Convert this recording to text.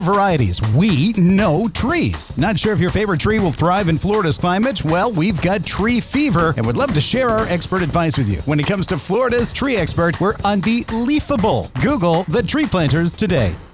Varieties. We know trees. Not sure if your favorite tree will thrive in Florida's climate? Well, we've got tree fever and would love to share our expert advice with you. When it comes to Florida's tree expert, we're unbelievable. Google the tree planters today.